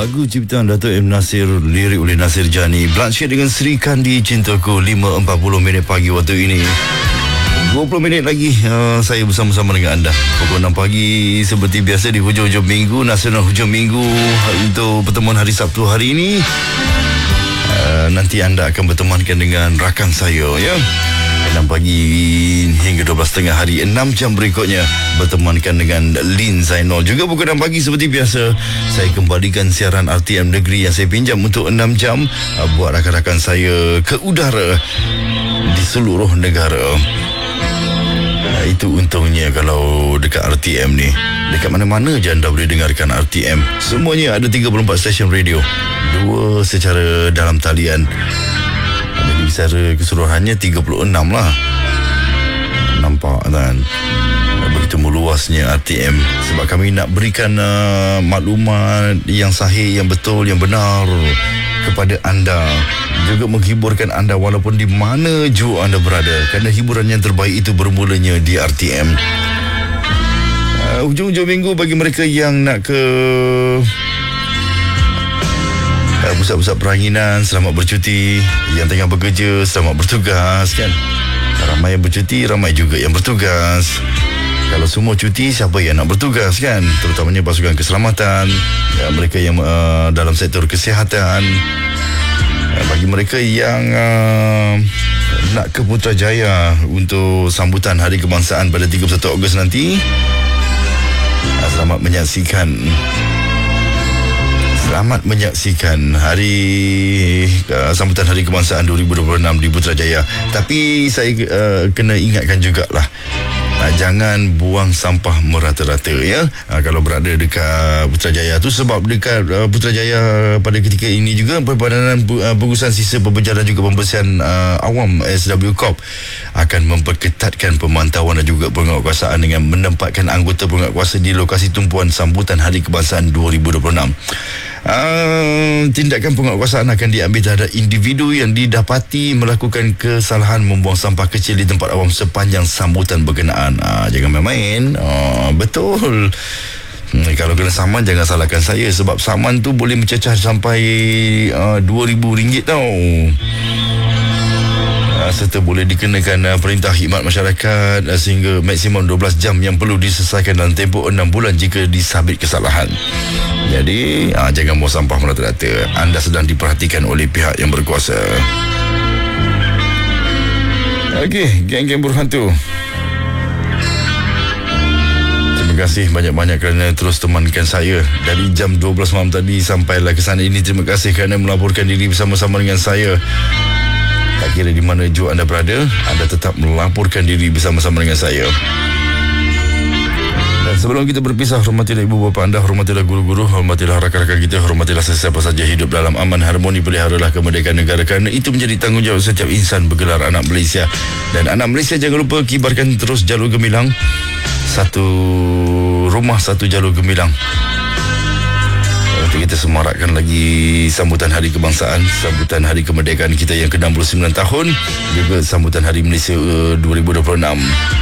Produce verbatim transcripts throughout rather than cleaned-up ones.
Lagu ciptaan Dato' M. Nasir, lirik oleh Nasir Jani, Blanchett dengan Sri Kandi, Cintaku. Lima empat puluh minit pagi waktu ini. Dua puluh minit lagi uh, saya bersama-sama dengan anda. Pukul enam pagi seperti biasa di hujung-hujung minggu, nasional hujung minggu untuk pertemuan hari Sabtu hari ini. uh, Nanti anda akan bertemankan dengan rakan saya, ya, enam pagi hingga dua belas tiga puluh hari, enam jam berikutnya bertemankan dengan Lin Zainal. Juga pukul enam pagi seperti biasa saya kembalikan siaran R T M Negeri yang saya pinjam untuk enam jam uh, buat rakan-rakan saya ke udara di seluruh negara. uh, Itu untungnya kalau dekat R T M ni, dekat mana-mana je anda boleh dengarkan R T M. Semuanya ada tiga puluh empat stesen radio, dua secara dalam talian. Jadi secara keseluruhannya tiga puluh enam lah. Nampak kan begitu meluasnya R T M. Sebab kami nak berikan uh, maklumat yang sahih, yang betul, yang benar kepada anda. Juga menghiburkan anda walaupun di mana jua anda berada. Kerana hiburan yang terbaik itu bermulanya di R T M. uh, Hujung-hujung minggu bagi mereka yang nak ke pusat-pusat peranginan, selamat bercuti. Yang tengah bekerja, selamat bertugas, kan. Ramai yang bercuti, ramai juga yang bertugas. Kalau semua cuti, siapa yang nak bertugas, kan? Terutamanya pasukan keselamatan, ya, mereka yang uh, dalam sektor kesihatan, uh, bagi mereka yang uh, nak ke Putrajaya untuk sambutan Hari Kebangsaan pada tiga puluh satu Ogos nanti. uh, Selamat menyaksikan Selamat menyaksikan hari uh, sambutan Hari Kebangsaan dua ribu dua puluh enam di Putrajaya. Tapi saya uh, kena ingatkan jugalah, uh, jangan buang sampah merata-rata, ya. Uh, kalau berada dekat Putrajaya tu, sebab dekat uh, Putrajaya pada ketika ini juga Perbadanan uh, Pengurusan Sisa Pembejaran juga Pembersihan uh, Awam S W Corp akan memperketatkan pemantauan dan juga penguatkuasaan dengan menempatkan anggota penguatkuasa di lokasi tumpuan sambutan Hari Kebangsaan dua ribu dua puluh enam. Uh, tindakan penguatkuasaan akan diambil terhadap individu yang didapati melakukan kesalahan membuang sampah kecil di tempat awam sepanjang sambutan berkenaan. Uh, jangan main-main. Uh, betul. Hmm, kalau kena saman, jangan salahkan saya, sebab saman tu boleh mencecah sampai uh, dua ribu ringgit tau. Serta boleh dikenakan uh, perintah khidmat masyarakat uh, sehingga maksimum dua belas jam yang perlu diselesaikan dalam tempoh enam bulan jika disabit kesalahan. Jadi uh, jangan buang sampah merata-rata. Anda sedang diperhatikan oleh pihak yang berkuasa. Okey, geng-geng berhantu, terima kasih banyak-banyak kerana terus temankan saya dari jam dua belas malam tadi sampailah ke sana ini. Terima kasih kerana melaporkan diri bersama-sama dengan saya. Tak kira di mana jua anda berada, anda tetap melaporkan diri bersama-sama dengan saya. Dan sebelum kita berpisah, hormatilah ibu bapa anda, hormatilah guru-guru, hormatilah rakan-rakan kita, hormatilah sesiapa saja hidup dalam aman harmoni, peliharalah kemerdekaan negara, kerana itu menjadi tanggungjawab setiap insan bergelar anak Malaysia. Dan anak Malaysia, jangan lupa kibarkan terus jalur gemilang. Satu rumah, satu jalur gemilang. Untuk kita semarakkan lagi sambutan Hari Kebangsaan, sambutan Hari Kemerdekaan kita yang ke enam puluh sembilan tahun, juga sambutan Hari Malaysia uh, dua ribu dua puluh enam.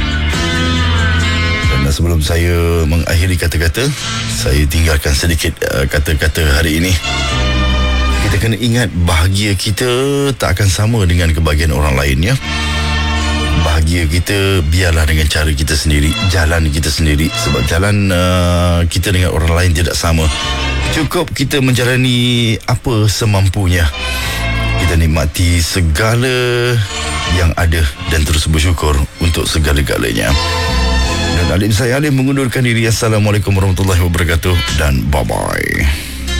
Dan sebelum saya mengakhiri kata-kata, saya tinggalkan sedikit uh, kata-kata hari ini. Kita kena ingat bahagia kita tak akan sama dengan kebahagiaan orang lain, ya. Bahagia kita biarlah dengan cara kita sendiri, jalan kita sendiri. Sebab jalan uh, kita dengan orang lain tidak sama. Cukup kita menjalani apa semampunya. Kita nikmati segala yang ada dan terus bersyukur untuk segala-galanya. Dan alim saya Alim mengundurkan diri. Assalamualaikum warahmatullahi wabarakatuh dan bye-bye.